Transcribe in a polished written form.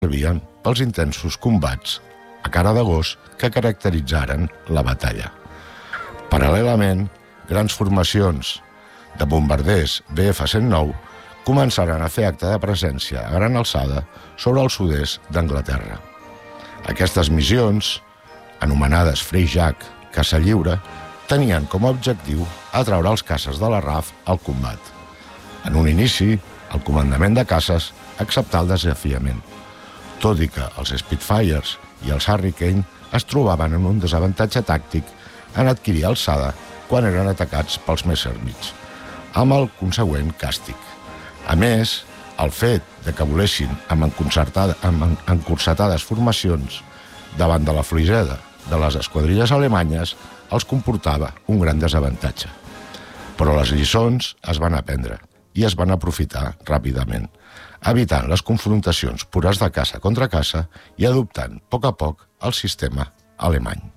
servien pels intensos combats a cara de gos que caracteritzaren la batalla. Paral·lelament, grans formacions de bombarders BF-109 començaren a fer acte de presència a gran alçada sobre el sud-est d'Anglaterra. Aquestes missions, anomenades Free Jack, caça lliure, tenien com a objectiu atraure els caces de la RAF al combat. En un inici, el comandament de caces acceptà el desafiament, tot i que els Spitfires i els Hurricane es trobaven en un desavantatge tàctic en adquirir alçada quan eren atacats pels Messerschmitts, amb el consegüent càstig. A més, el fet de que volessin amb encursetades formacions davant de la fluïssada de les esquadrilles alemanyes els comportava un gran desavantatge. Però les lliçons es van aprendre i es van aprofitar ràpidament, evitant les confrontacions pures de caça contra caça i adoptant a poc el sistema alemany.